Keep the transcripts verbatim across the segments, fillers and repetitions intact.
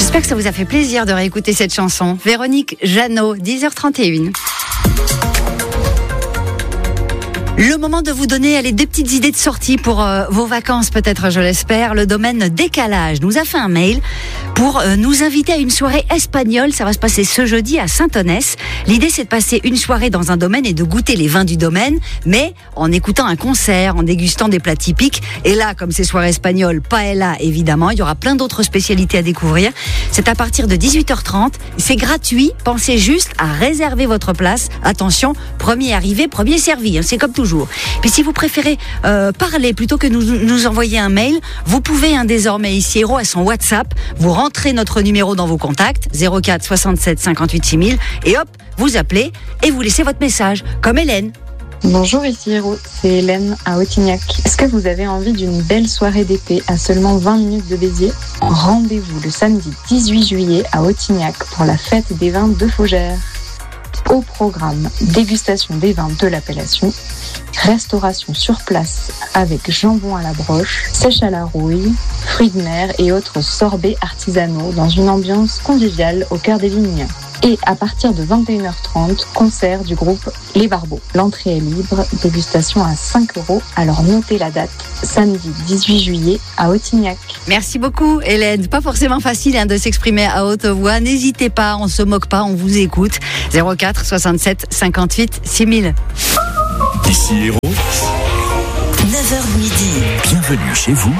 J'espère que ça vous a fait plaisir de réécouter cette chanson. Véronique Jeannot, dix heures trente et une. Le moment de vous donner allez, des petites idées de sortie pour euh, vos vacances, peut-être, je l'espère. Le domaine Décalage nous a fait un mail pour euh, nous inviter à une soirée espagnole. Ça va se passer ce jeudi à Saint-Onès. L'idée, c'est de passer une soirée dans un domaine et de goûter les vins du domaine, mais en écoutant un concert, en dégustant des plats typiques. Et là, comme c'est soirée espagnole, paella, évidemment, il y aura plein d'autres spécialités à découvrir. C'est à partir de dix-huit heures trente. C'est gratuit. Pensez juste à réserver votre place. Attention, premier arrivé, premier servi. Hein, c'est comme toujours. Puis si vous préférez euh, parler plutôt que nous, nous envoyer un mail, vous pouvez hein, désormais ici Héros à son WhatsApp, vous rentrez notre numéro dans vos contacts, zéro quatre soixante-sept cinquante-huit six mille, et hop, vous appelez et vous laissez votre message, comme Hélène. Bonjour, ici Héros, c'est Hélène à Autignac. Est-ce que vous avez envie d'une belle soirée d'été à seulement vingt minutes de Béziers ? Rendez-vous le samedi dix-huit juillet à Autignac pour la fête des vins de Faugères. Au programme, dégustation des vins de l'appellation, restauration sur place avec jambon à la broche, sèche à la rouille, fruits de mer et autres sorbets artisanaux dans une ambiance conviviale au cœur des vignes. Et à partir de vingt et une heures trente, concert du groupe Les Barbeaux. L'entrée est libre, dégustation à cinq euros. Alors notez la date, samedi dix-huit juillet à Autignac. Merci beaucoup Hélène. Pas forcément facile hein, de s'exprimer à haute voix. N'hésitez pas, on se moque pas, on vous écoute. zéro quatre soixante-sept cinquante-huit six mille. Ici Héros. neuf heures midi. Bienvenue chez vous.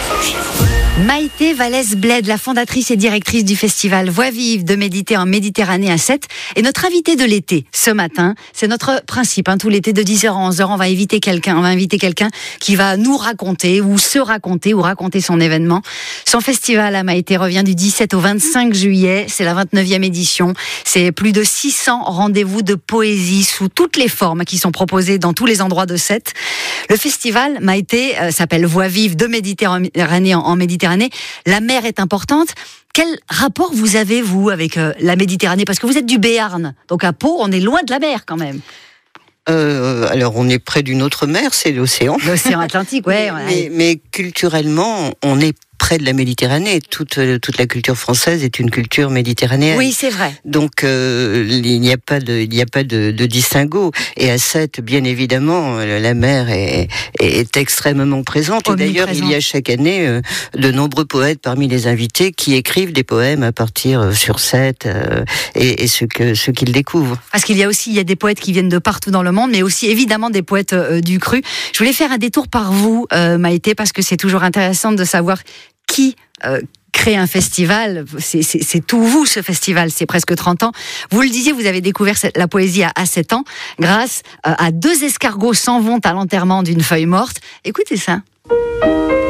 Maïté Vallès-Bled, la fondatrice et directrice du festival Voix vive de Méditer en Méditerranée à Sète, est notre invitée de l'été ce matin. C'est notre principe, hein, tout l'été de dix heures à onze heures, on va inviter quelqu'un, on va inviter quelqu'un qui va nous raconter ou se raconter ou raconter son événement. Son festival à Maïté revient du dix-sept au vingt-cinq juillet, c'est la vingt-neuvième édition. C'est plus de six cents rendez-vous de poésie sous toutes les formes qui sont proposées dans tous les endroits de Sète. Le festival Maïté euh, s'appelle Voix vive de Méditerranée en, en Méditerranée. La mer est importante. Quel rapport vous avez, vous, avec euh, la Méditerranée ? Parce que vous êtes du Béarn, donc à Pau, on est loin de la mer quand même. Euh, alors, on est près d'une autre mer, c'est l'océan. L'océan Atlantique, ouais. mais, mais, mais culturellement, on est près de la Méditerranée. Toute, toute la culture française est une culture méditerranéenne. Oui, c'est vrai. Donc, euh, il n'y a pas de, il n'y a pas de, de distinguo. Et à Sète, bien évidemment, la mer est, est extrêmement présente. Et d'ailleurs, il y a chaque année euh, de nombreux poètes parmi les invités qui écrivent des poèmes à partir euh, sur Sète euh, et, et ce que, ce qu'ils découvrent. Parce qu'il y a aussi, il y a des poètes qui viennent de partout dans le monde, mais aussi évidemment des poètes euh, du cru. Je voulais faire un détour par vous, euh, Maïté, parce que c'est toujours intéressant de savoir qui euh, crée un festival. C'est, c'est, c'est tout vous, ce festival, c'est presque trente ans. Vous le disiez, vous avez découvert cette, la poésie à, à sept ans, grâce euh, à deux escargots s'en vont à l'enterrement d'une feuille morte. Écoutez ça.